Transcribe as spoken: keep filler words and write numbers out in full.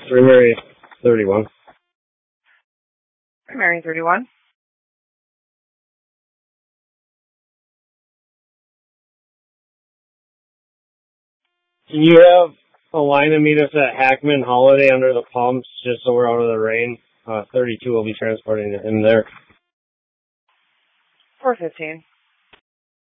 Primary thirty-one. Primary thirty-one. Can you have a line to meet us at Hackman Holiday under the pumps just so we're out of the rain? Uh, thirty-two will be transporting him there. four fifteen.